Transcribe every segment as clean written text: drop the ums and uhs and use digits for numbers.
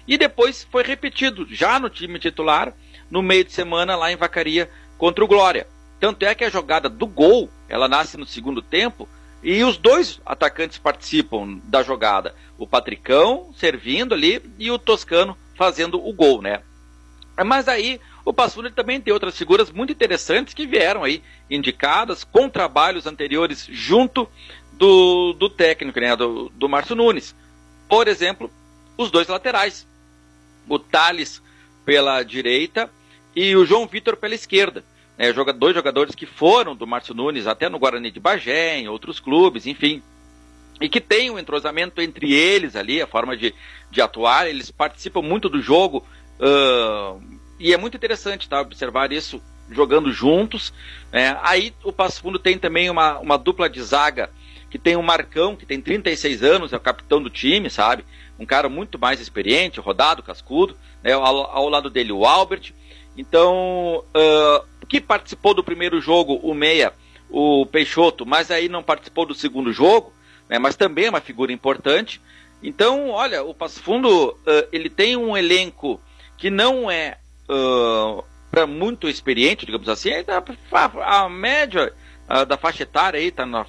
e depois foi repetido, já no time titular, no meio de semana lá em Vacaria contra o Glória. Tanto é que a jogada do gol, ela nasce no segundo tempo, e os dois atacantes participam da jogada. O Patricão servindo ali e o Toscano fazendo o gol, né? Mas aí o Passo Fundo também tem outras figuras muito interessantes que vieram aí indicadas com trabalhos anteriores junto do técnico, né? Do Márcio Nunes. Por exemplo, os dois laterais. O Thales pela direita e o João Vitor pela esquerda. Dois jogadores que foram do Márcio Nunes até no Guarani de Bagé, em outros clubes, enfim. E que tem um entrosamento entre eles ali, a forma de atuar, eles participam muito do jogo, e é muito interessante, tá, observar isso jogando juntos. Aí o Passo Fundo tem também uma dupla de zaga, que tem o Marcão, que tem 36 anos, é o capitão do time, sabe? Um cara muito mais experiente, rodado, cascudo, né? Ao lado dele o Albert. Então, que participou do primeiro jogo, o meia, o Peixoto, mas aí não participou do segundo jogo, né, mas também é uma figura importante. Então, olha, o Passo Fundo, ele tem um elenco que não é para muito experiente, digamos assim, a média da faixa etária aí está na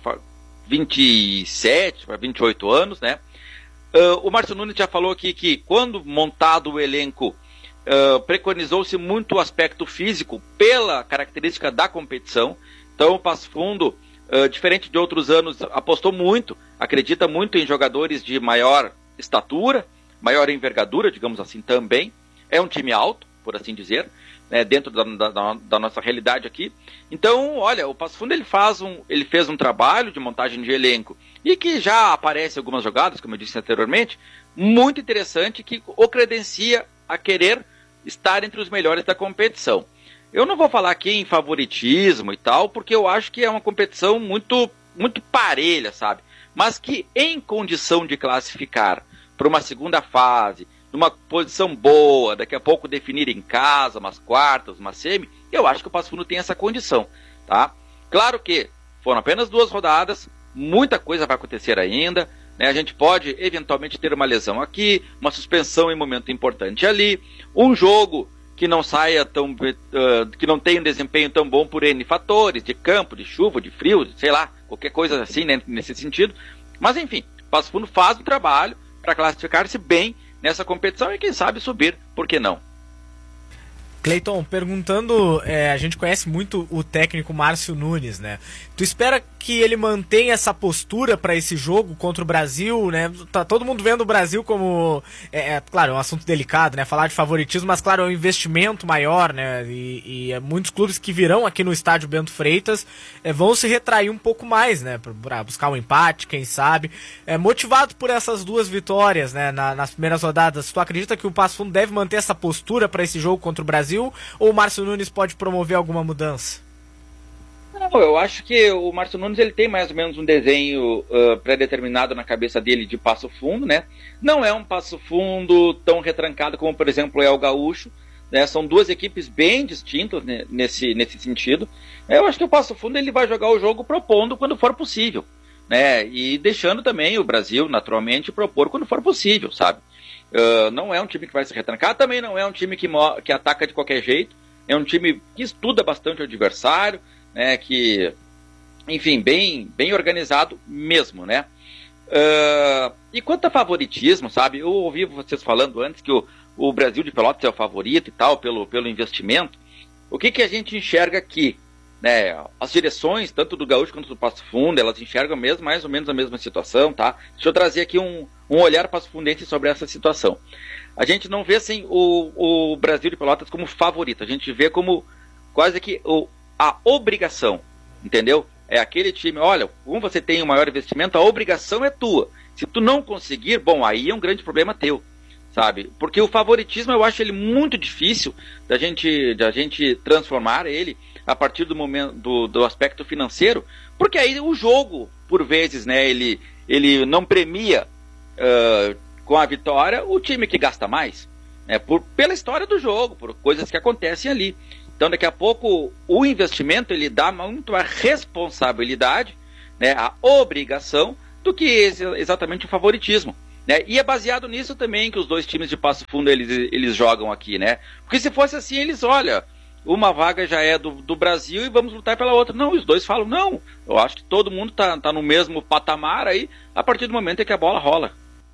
27 para 28 anos, né? O Márcio Nunes já falou aqui que quando montado o elenco, preconizou-se muito o aspecto físico pela característica da competição. Então o Passo Fundo, diferente de outros anos, apostou muito, acredita muito em jogadores de maior estatura, maior envergadura, digamos assim, também. É um time alto, por assim dizer, né, dentro da nossa realidade aqui. Então, olha, o Passo Fundo ele fez um trabalho de montagem de elenco e que já aparece em algumas jogadas, como eu disse anteriormente, muito interessante, que o credencia a querer estar entre os melhores da competição. Eu não vou falar aqui em favoritismo e tal, porque eu acho que é uma competição muito, muito parelha, sabe? Mas que em condição de classificar para uma segunda fase, numa posição boa, daqui a pouco definir em casa, umas quartas, uma semi, eu acho que o Passo Fundo tem essa condição, tá? Claro que foram apenas 2 rodadas, muita coisa vai acontecer ainda, né? A gente pode eventualmente ter uma lesão aqui, uma suspensão em momento importante ali, um jogo que não saia que não tenha um desempenho tão bom por N fatores, de campo, de chuva, de frio, sei lá, qualquer coisa assim, né, nesse sentido. Mas enfim, o Passo Fundo faz o trabalho para classificar-se bem nessa competição e quem sabe subir, por que não? Cleiton, perguntando, a gente conhece muito o técnico Márcio Nunes, né? Tu espera que ele mantenha essa postura para esse jogo contra o Brasil, né? Tá todo mundo vendo o Brasil como, claro, é um assunto delicado, né? Falar de favoritismo, mas claro, é um investimento maior, né? E muitos clubes que virão aqui no estádio Bento Freitas vão se retrair um pouco mais, né? Para buscar um empate, quem sabe. Motivado por essas 2 vitórias, né? Nas primeiras rodadas, tu acredita que o Passo Fundo deve manter essa postura para esse jogo contra o Brasil? Ou o Márcio Nunes pode promover alguma mudança? Não, eu acho que o Márcio Nunes ele tem mais ou menos um desenho pré-determinado na cabeça dele de Passo Fundo, né? Não é um Passo Fundo tão retrancado como, por exemplo, é o Gaúcho, né? São 2 equipes bem distintas, né, nesse sentido. Eu acho que o Passo Fundo ele vai jogar o jogo propondo quando for possível, né? E deixando também o Brasil, naturalmente, propor quando for possível, sabe? Não é um time que vai se retrancar, também não é um time que ataca de qualquer jeito, é um time que estuda bastante o adversário, né, que, enfim, bem organizado mesmo, né? E quanto a favoritismo, sabe, eu ouvi vocês falando antes que o Brasil de Pelotas é o favorito e tal, pelo investimento. O que a gente enxerga aqui? Né, as direções, tanto do Gaúcho quanto do Passo Fundo, elas enxergam mesmo, mais ou menos a mesma situação, tá? Deixa eu trazer aqui um olhar passofundense sobre essa situação. A gente não vê assim o Brasil de Pelotas como favorito, a gente vê como quase que a obrigação, entendeu? É aquele time, olha, como você tem o maior investimento, a obrigação é tua. Se tu não conseguir, bom, aí é um grande problema teu, sabe? Porque o favoritismo eu acho ele muito difícil da gente transformar ele a partir do momento do aspecto financeiro, porque aí o jogo, por vezes, né, ele não premia com a vitória o time que gasta mais, né, pela história do jogo, por coisas que acontecem ali. Então, daqui a pouco, o investimento ele dá muito a responsabilidade, né, a obrigação, do que exatamente o favoritismo. né? E é baseado nisso também que os dois times de Passo Fundo eles jogam aqui, né? Porque se fosse assim, eles, olha, uma vaga já é do Brasil e vamos lutar pela outra. Não, os dois falam, não, eu acho que todo mundo tá no mesmo patamar aí, a partir do momento em que a bola rola.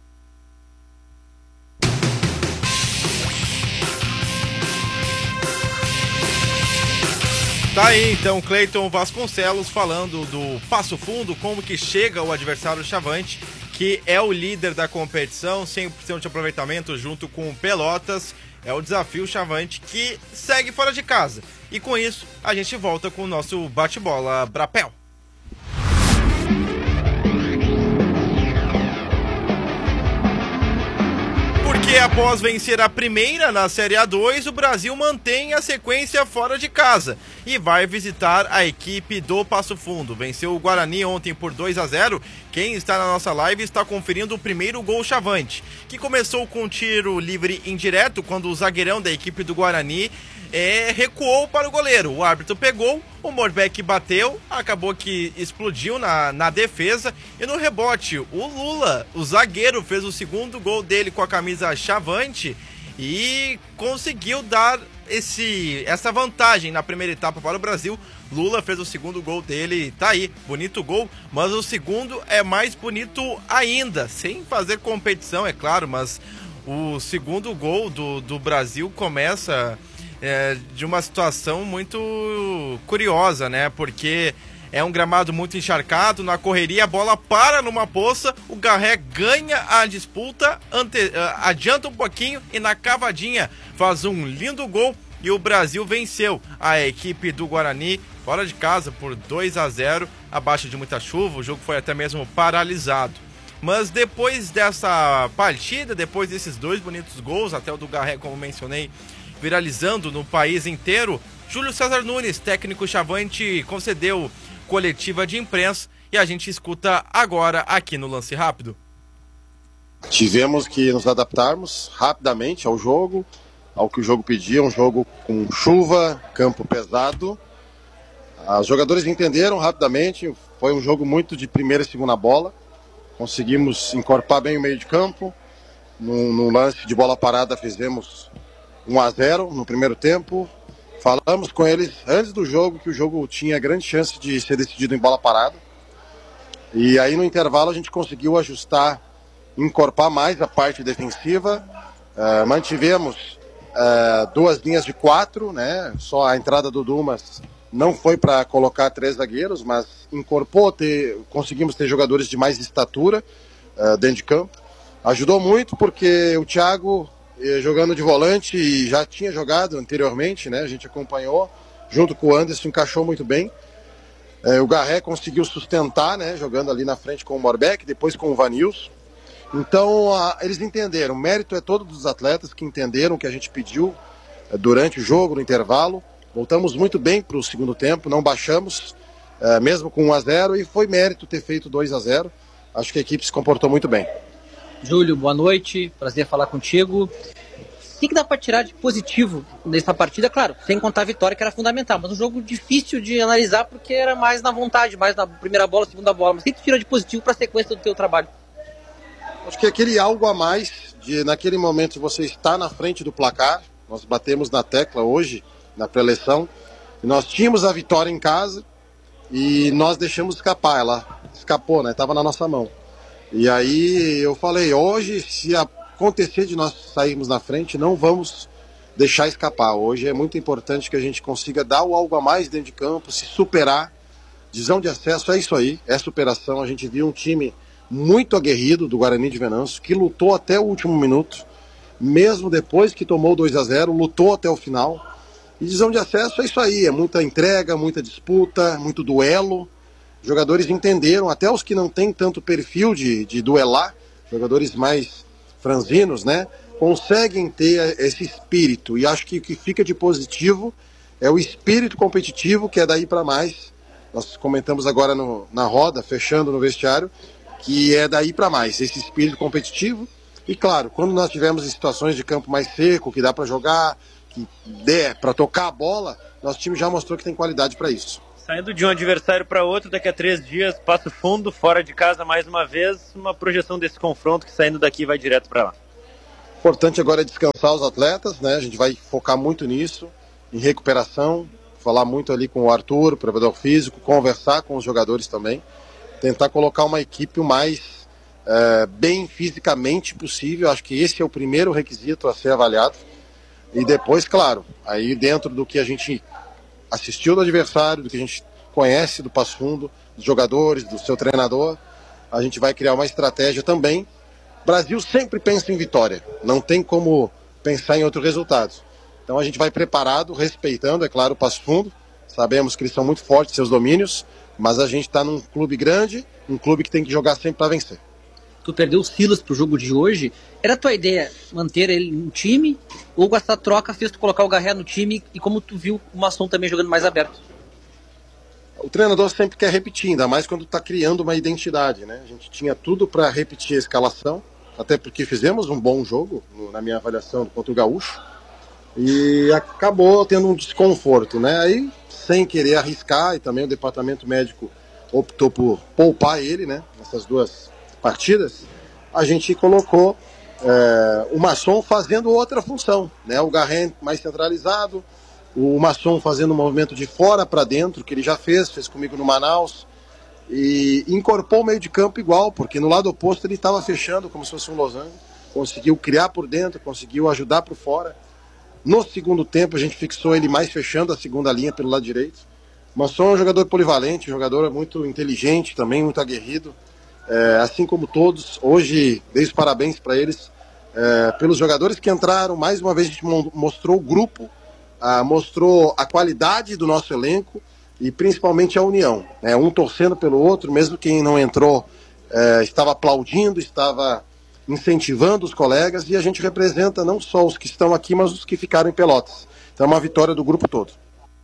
Tá aí então Cleiton Vasconcelos falando do Passo Fundo, como que chega o adversário Chavante, que é o líder da competição, 100% de aproveitamento junto com o Pelotas. É o desafio Chavante que segue fora de casa. E com isso a gente volta com o nosso bate-bola Brapel. Porque após vencer a primeira na Série A2, o Brasil mantém a sequência fora de casa e vai visitar a equipe do Passo Fundo. Venceu o Guarani ontem por 2-0. Quem está na nossa live está conferindo o primeiro gol Chavante, que começou com um tiro livre indireto quando o zagueirão da equipe do Guarani recuou para o goleiro. O árbitro pegou, o Morbeck bateu, acabou que explodiu na defesa e no rebote o Lula, o zagueiro, fez o segundo gol dele com a camisa Chavante e conseguiu dar essa vantagem na primeira etapa para o Brasil. Lula fez o segundo gol dele, tá aí, bonito gol, mas o segundo é mais bonito ainda, sem fazer competição, é claro, mas o segundo gol do Brasil começa de uma situação muito curiosa, né? Porque é um gramado muito encharcado, na correria a bola para numa poça, o Garré ganha a disputa, adianta um pouquinho e na cavadinha faz um lindo gol e o Brasil venceu a equipe do Guarani fora de casa por 2-0, abaixo de muita chuva, o jogo foi até mesmo paralisado. Mas depois dessa partida, depois desses dois bonitos gols, até o do Garré, como mencionei, viralizando no país inteiro, Júlio César Nunes, técnico Chavante, concedeu coletiva de imprensa e a gente escuta agora aqui no Lance Rápido. Tivemos que nos adaptarmos rapidamente ao jogo, ao que o jogo pedia, um jogo com chuva, campo pesado. Os jogadores entenderam rapidamente, foi um jogo muito de primeira e segunda bola, conseguimos encorpar bem o meio de campo, no lance de bola parada fizemos 1-0 no primeiro tempo. Falamos com eles antes do jogo que o jogo tinha grande chance de ser decidido em bola parada. E aí no intervalo a gente conseguiu ajustar, encorpar mais a parte defensiva. Mantivemos duas linhas de 4, né? Só a entrada do Dumas não foi para colocar 3 zagueiros, mas incorporou, conseguimos ter jogadores de mais estatura dentro de campo. Ajudou muito porque o Thiago, jogando de volante, e já tinha jogado anteriormente, né? A gente acompanhou, junto com o Anderson, encaixou muito bem. O Garré conseguiu sustentar, né? Jogando ali na frente com o Morbeck, depois com o Vanilson. Então, eles entenderam. O mérito é todo dos atletas que entenderam o que a gente pediu durante o jogo, no intervalo. Voltamos muito bem para o segundo tempo, não baixamos, mesmo com 1-0, e foi mérito ter feito 2-0. Acho que a equipe se comportou muito bem. Júlio, boa noite, prazer falar contigo. O que dá para tirar de positivo nessa partida? Claro, sem contar a vitória, que era fundamental, mas um jogo difícil de analisar porque era mais na vontade, mais na primeira bola, segunda bola. Mas o que tu tira de positivo para a sequência do teu trabalho? Acho que aquele algo a mais, naquele momento você está na frente do placar. Nós batemos na tecla hoje, na pré-eleição, e nós tínhamos a vitória em casa e nós deixamos escapar. Ela escapou, né? Estava na nossa mão. E aí eu falei, hoje, se acontecer de nós sairmos na frente, não vamos deixar escapar. Hoje é muito importante que a gente consiga dar o algo a mais dentro de campo, se superar. Divisão de acesso é isso aí, é superação. A gente viu um time muito aguerrido do Guarani de Venâncio, que lutou até o último minuto, mesmo depois que tomou 2-0, lutou até o final. E divisão de acesso é isso aí, é muita entrega, muita disputa, muito duelo. Jogadores entenderam, até os que não têm tanto perfil de duelar, jogadores mais franzinos, né, conseguem ter esse espírito. E acho que o que fica de positivo é o espírito competitivo, que é daí para mais. Nós comentamos agora na roda, fechando no vestiário, que é daí para mais, esse espírito competitivo. E claro, quando nós tivermos em situações de campo mais seco, que dá para jogar, que der para tocar a bola, nosso time já mostrou que tem qualidade para isso. Saindo de um adversário para outro, daqui a 3 dias, Passo Fundo, fora de casa mais uma vez, uma projeção desse confronto que saindo daqui vai direto para lá. O importante agora é descansar os atletas, né? A gente vai focar muito nisso, em recuperação, falar muito ali com o Arthur, preparador físico, conversar com os jogadores também, tentar colocar uma equipe o mais bem fisicamente possível. Acho que esse é o primeiro requisito a ser avaliado. E depois, claro, aí dentro do que a gente assistiu do adversário, do que a gente conhece do Passo Fundo, dos jogadores, do seu treinador, a gente vai criar uma estratégia também. O Brasil sempre pensa em vitória, não tem como pensar em outro resultado. Então a gente vai preparado, respeitando, é claro, o Passo Fundo. Sabemos que eles são muito fortes, seus domínios, mas a gente está num clube grande, um clube que tem que jogar sempre para vencer. Tu perdeu o Silas pro jogo de hoje. Era a tua ideia manter ele no time? Ou com essa troca fez tu colocar o Garré no time e como tu viu o Masson também jogando mais aberto? O treinador sempre quer repetir, ainda mais quando está criando uma identidade, né? A gente tinha tudo para repetir a escalação, até porque fizemos um bom jogo, na minha avaliação, contra o Gaúcho, e acabou tendo um desconforto, né? Aí, sem querer arriscar, e também o departamento médico optou por poupar ele, né? Nessas 2 partidas, a gente colocou o Masson fazendo outra função, né? O Garré mais centralizado, o Masson fazendo um movimento de fora para dentro, que ele já fez comigo no Manaus, e incorporou o meio de campo igual, porque no lado oposto ele estava fechando como se fosse um losango, conseguiu criar por dentro, conseguiu ajudar por fora. No segundo tempo a gente fixou ele mais fechando a segunda linha pelo lado direito. O Masson é um jogador polivalente, um jogador muito inteligente também, muito aguerrido. Assim como todos, hoje dei os parabéns para eles, pelos jogadores que entraram. Mais uma vez a gente mostrou o grupo, mostrou a qualidade do nosso elenco e principalmente a união, né? Um torcendo pelo outro, mesmo quem não entrou estava aplaudindo, estava incentivando os colegas, e a gente representa não só os que estão aqui, mas os que ficaram em Pelotas. Então é uma vitória do grupo todo.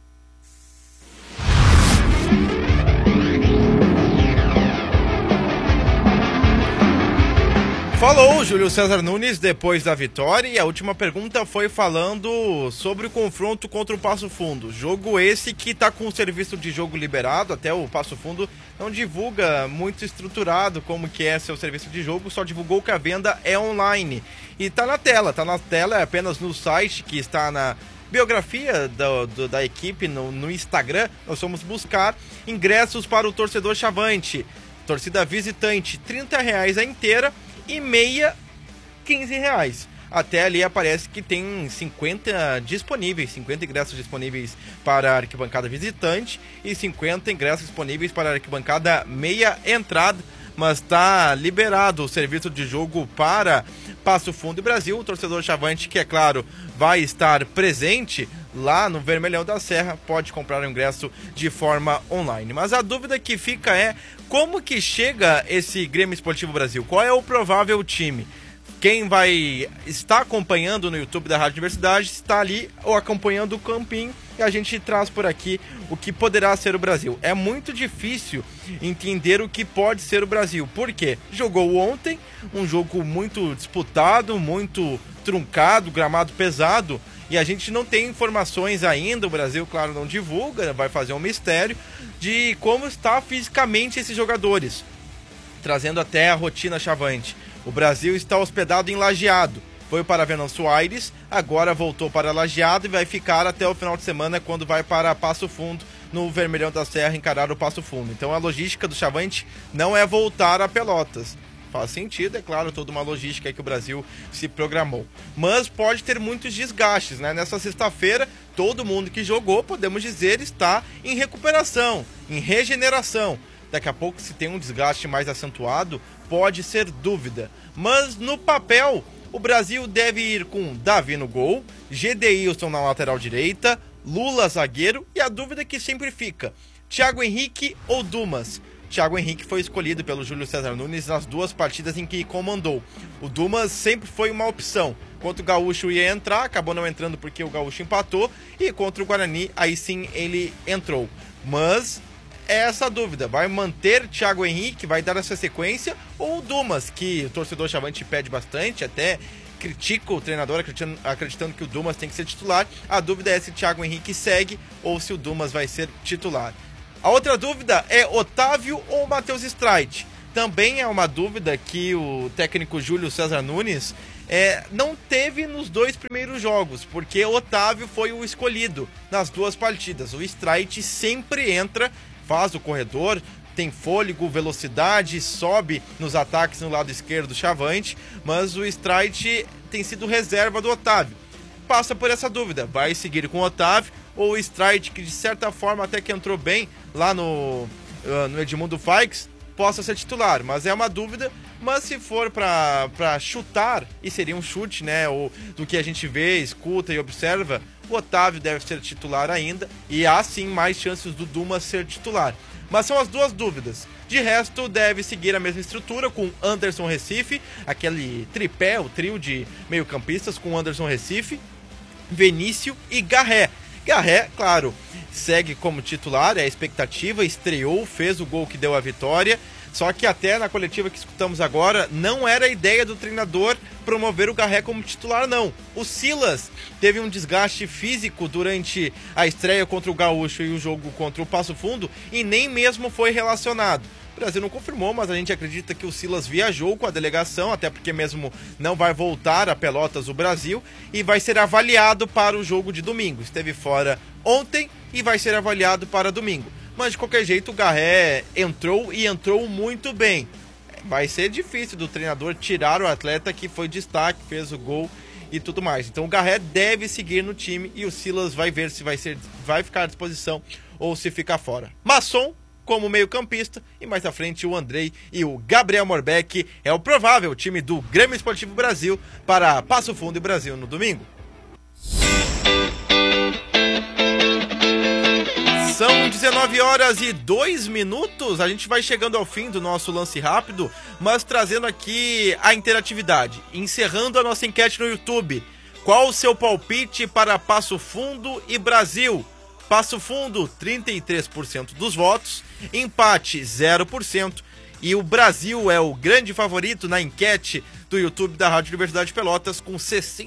Falou o Júlio César Nunes depois da vitória, e a última pergunta foi falando sobre o confronto contra o Passo Fundo. Jogo esse que está com o serviço de jogo liberado, até o Passo Fundo não divulga muito estruturado como que é seu serviço de jogo, só divulgou que a venda é online. E tá na tela, é apenas no site que está na biografia da equipe no Instagram. Nós vamos buscar ingressos para o torcedor Chavante, torcida visitante, R$30 a inteira, e meia, R$15. Até ali aparece que tem 50 ingressos disponíveis para a arquibancada visitante e 50 ingressos disponíveis para a arquibancada meia entrada, mas está liberado o serviço de jogo para Passo Fundo e Brasil. O torcedor Chavante, que é claro, vai estar presente lá no Vermelhão da Serra, pode comprar o ingresso de forma online. Mas a dúvida que fica é como que chega esse Grêmio Esportivo Brasil? Qual é o provável time? Quem vai estar acompanhando no YouTube da Rádio Universidade está ali ou acompanhando o campinho, e a gente traz por aqui o que poderá ser o Brasil. É muito difícil entender o que pode ser o Brasil, porque jogou ontem um jogo muito disputado, muito truncado, gramado pesado, e a gente não tem informações ainda. O Brasil, claro, não divulga, vai fazer um mistério de como está fisicamente esses jogadores, trazendo até a rotina Chavante. O Brasil está hospedado em Lajeado, foi para Venâncio Aires, agora voltou para Lajeado e vai ficar até o final de semana, quando vai para Passo Fundo, no Vermelhão da Serra, encarar o Passo Fundo. Então a logística do Chavante não é voltar a Pelotas. Faz sentido, é claro, toda uma logística que o Brasil se programou. Mas pode ter muitos desgastes, né? Nessa sexta-feira, todo mundo que jogou, podemos dizer, está em recuperação, em regeneração. Daqui a pouco, se tem um desgaste mais acentuado, pode ser dúvida. Mas no papel, o Brasil deve ir com Davi no gol, Gedeilson na lateral direita, Lula zagueiro, e a dúvida que sempre fica: Thiago Henrique ou Dumas? Thiago Henrique foi escolhido pelo Júlio César Nunes nas 2 partidas em que comandou. O Dumas sempre foi uma opção. Contra o Gaúcho ia entrar, acabou não entrando porque o Gaúcho empatou, e contra o Guarani, aí sim ele entrou. Mas é essa dúvida: vai manter Thiago Henrique, vai dar essa sequência, ou o Dumas, que o torcedor Chavante pede bastante, até critica o treinador acreditando que o Dumas tem que ser titular. A dúvida é se Thiago Henrique segue ou se o Dumas vai ser titular. A outra dúvida é Otávio ou Matheus Streit. Também é uma dúvida que o técnico Júlio César Nunes não teve nos 2 primeiros jogos, porque Otávio foi o escolhido nas 2 partidas. O Streit sempre entra, faz o corredor, tem fôlego, velocidade, sobe nos ataques no lado esquerdo, chavante, mas o Streit tem sido reserva do Otávio. Passa por essa dúvida, vai seguir com o Otávio ou o Streit, que de certa forma até que entrou bem lá no Edmundo Faix, possa ser titular, mas é uma dúvida. Mas se for para chutar, e seria um chute, né, ou do que a gente vê, escuta e observa, o Otávio deve ser titular ainda, e há sim mais chances do Dumas ser titular. Mas são as 2 dúvidas. De resto, deve seguir a mesma estrutura com Anderson Recife, aquele tripé, o trio de meio-campistas com Anderson Recife, Vinícius e Garré. Garré, claro, segue como titular, é a expectativa, estreou, fez o gol que deu a vitória, só que até na coletiva que escutamos agora, não era a ideia do treinador promover o Garré como titular, não. O Silas teve um desgaste físico durante a estreia contra o Gaúcho e o jogo contra o Passo Fundo e nem mesmo foi relacionado. O Brasil não confirmou, mas a gente acredita que o Silas viajou com a delegação, até porque mesmo não vai voltar a Pelotas o Brasil, e vai ser avaliado para o jogo de domingo. Esteve fora ontem e vai ser avaliado para domingo. Mas de qualquer jeito o Garré entrou e entrou muito bem. Vai ser difícil do treinador tirar o atleta que foi destaque, fez o gol e tudo mais. Então o Garré deve seguir no time e o Silas vai ver se vai ficar à disposição ou se ficar fora. Masson como meio-campista, e mais à frente o Andrei e o Gabriel Morbeck é o provável time do Grêmio Esportivo Brasil para Passo Fundo e Brasil no domingo. São 19h02, a gente vai chegando ao fim do nosso lance rápido, mas trazendo aqui a interatividade, encerrando a nossa enquete no YouTube. Qual o seu palpite para Passo Fundo e Brasil? Passo Fundo, 33% dos votos, empate 0%, e o Brasil é o grande favorito na enquete do YouTube da Rádio Universidade de Pelotas, com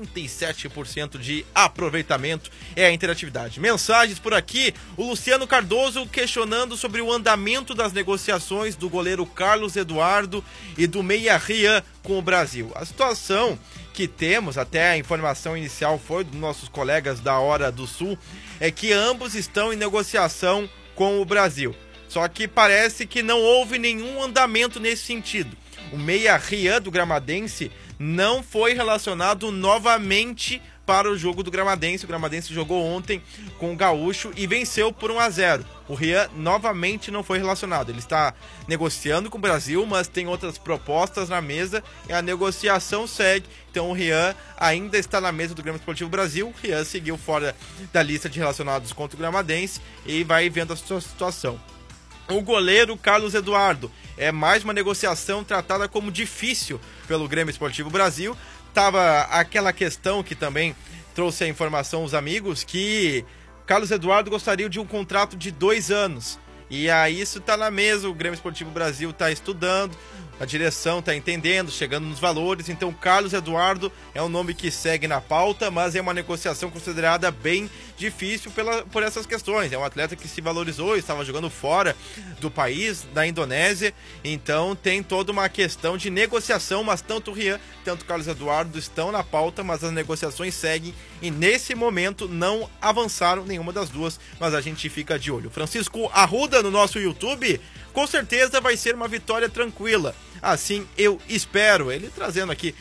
67% de aproveitamento. É a interatividade. Mensagens por aqui, o Luciano Cardoso questionando sobre o andamento das negociações do goleiro Carlos Eduardo e do meia Rian com o Brasil. A situação que temos, até a informação inicial foi dos nossos colegas da Hora do Sul, é que ambos estão em negociação com o Brasil. Só que parece que não houve nenhum andamento nesse sentido. O meia Rian do Gramadense não foi relacionado novamente para o jogo do Gramadense. O Gramadense jogou ontem com o Gaúcho e venceu por 1-0. O Rian novamente não foi relacionado. Ele está negociando com o Brasil, mas tem outras propostas na mesa e a negociação segue. Então o Rian ainda está na mesa do Grêmio Esportivo Brasil. O Rian seguiu fora da lista de relacionados contra o Gramadense e vai vendo a sua situação. O goleiro Carlos Eduardo é mais uma negociação tratada como difícil pelo Grêmio Esportivo Brasil. Tava aquela questão que também trouxe a informação aos amigos, que Carlos Eduardo gostaria de um contrato de 2 anos. E aí isso está na mesa, o Grêmio Esportivo Brasil está estudando, a direção está entendendo, chegando nos valores. Então Carlos Eduardo é um nome que segue na pauta, mas é uma negociação considerada bem difícil por essas questões. É um atleta que se valorizou, estava jogando fora do país, da Indonésia, então tem toda uma questão de negociação, mas tanto o Rian, tanto o Carlos Eduardo estão na pauta, mas as negociações seguem e nesse momento não avançaram nenhuma das duas, mas a gente fica de olho. Francisco Arruda no nosso YouTube, com certeza vai ser uma vitória tranquila, assim eu espero, ele trazendo aqui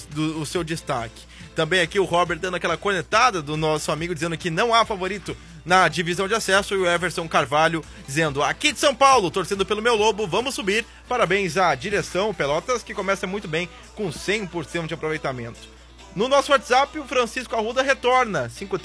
o seu destaque. Também aqui o Robert dando aquela cornetada do nosso amigo, dizendo que não há favorito na divisão de acesso, e o Everson Carvalho dizendo: aqui de São Paulo, torcendo pelo meu Lobo, vamos subir. Parabéns à direção Pelotas, que começa muito bem com 100% de aproveitamento. No nosso WhatsApp, o Francisco Arruda retorna,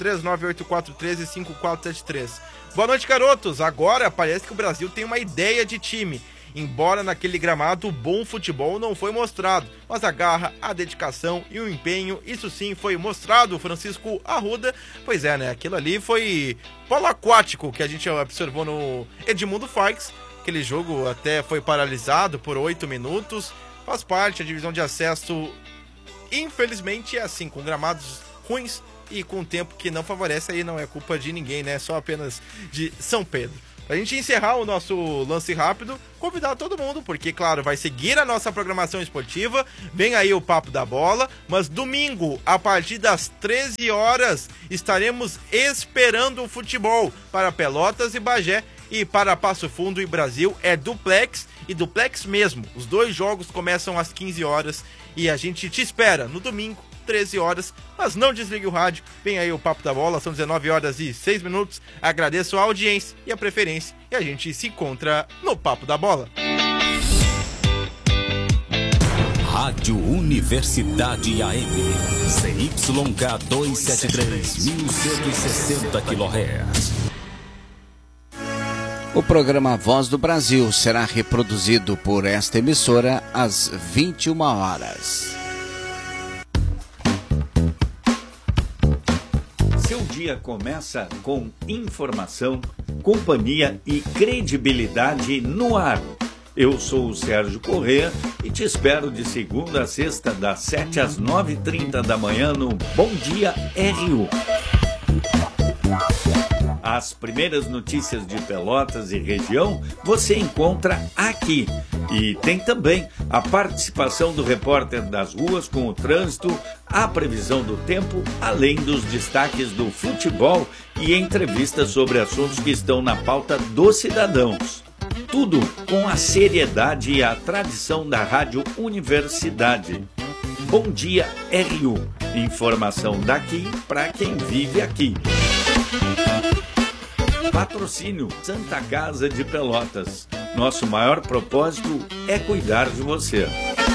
53984135473. Boa noite, garotos. Agora parece que o Brasil tem uma ideia de time. Embora naquele gramado o bom futebol não foi mostrado, mas a garra, a dedicação e o empenho, isso sim foi mostrado, Francisco Arruda. Pois é, né? Aquilo ali foi polo aquático que a gente observou no Edmundo Faix. Aquele jogo até foi paralisado por 8 minutos. Faz parte, a divisão de acesso, infelizmente, é assim, com gramados ruins e com tempo que não favorece. Aí não é culpa de ninguém, né? Só apenas de São Pedro. Pra gente encerrar o nosso lance rápido, convidar todo mundo, porque, claro, vai seguir a nossa programação esportiva, vem aí o Papo da Bola, mas domingo, a partir das 13 horas, estaremos esperando o futebol para Pelotas e Bagé, e para Passo Fundo e Brasil é duplex, e duplex mesmo. Os 2 jogos começam às 15 horas e a gente te espera no domingo, 13 horas, mas não desligue o rádio, vem aí o Papo da Bola, são 19 horas e 6 minutos, agradeço a audiência e a preferência, e a gente se encontra no Papo da Bola. Rádio Universidade AM, CYK 273, 1160 kHz. O programa Voz do Brasil será reproduzido por esta emissora às 21 horas. Seu dia começa com informação, companhia e credibilidade no ar. Eu sou o Sérgio Corrêa e te espero de segunda a sexta, das 7 às 9h30 da manhã no Bom Dia RU. As primeiras notícias de Pelotas e região você encontra aqui. E tem também a participação do repórter das ruas com o trânsito, a previsão do tempo, além dos destaques do futebol e entrevistas sobre assuntos que estão na pauta dos cidadãos. Tudo com a seriedade e a tradição da Rádio Universidade. Bom Dia RU. Informação daqui para quem vive aqui. Patrocínio Santa Casa de Pelotas. Nosso maior propósito é cuidar de você.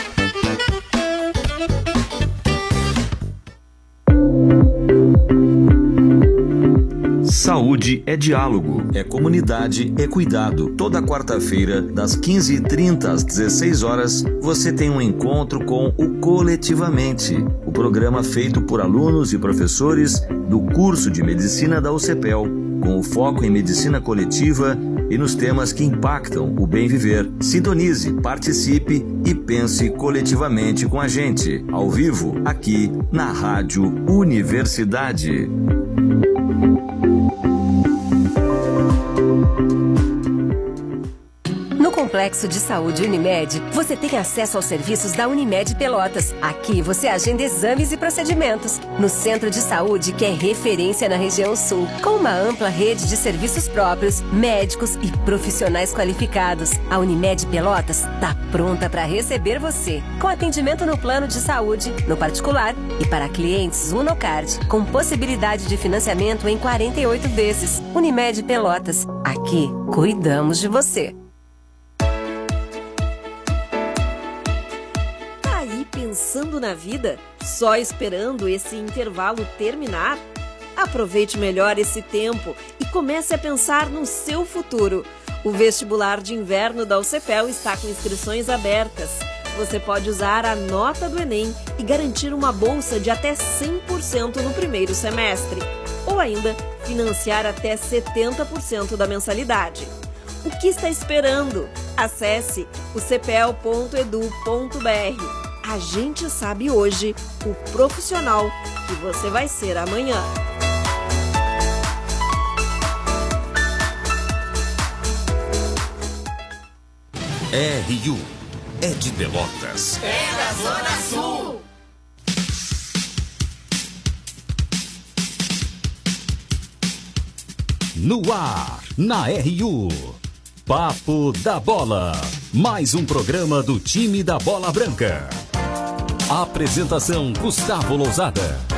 Saúde é diálogo, é comunidade, é cuidado. Toda quarta-feira, das 15h30 às 16 horas, você tem um encontro com o Coletivamente, o programa feito por alunos e professores do curso de Medicina da UCPEL, com o foco em medicina coletiva e nos temas que impactam o bem viver. Sintonize, participe e pense coletivamente com a gente, ao vivo, aqui na Rádio Universidade. No Complexo de Saúde Unimed, você tem acesso aos serviços da Unimed Pelotas. Aqui você agenda exames e procedimentos. No Centro de Saúde, que é referência na região sul, com uma ampla rede de serviços próprios, médicos e profissionais qualificados. A Unimed Pelotas está pronta para receber você, com atendimento no plano de saúde, no particular e para clientes Unocard, com possibilidade de financiamento em 48 vezes. Unimed Pelotas, aqui cuidamos de você. Pensando na vida? Só esperando esse intervalo terminar? Aproveite melhor esse tempo e comece a pensar no seu futuro. O vestibular de inverno da UCPEL está com inscrições abertas. Você pode usar a nota do Enem e garantir uma bolsa de até 100% no primeiro semestre. Ou ainda, financiar até 70% da mensalidade. O que está esperando? Acesse ucpel.edu.br. A gente sabe hoje o profissional que você vai ser amanhã. RU é de Pelotas. É da Zona Sul. No ar, na RU. Papo da Bola. Mais um programa do time da Bola Branca. Apresentação Gustavo Lousada.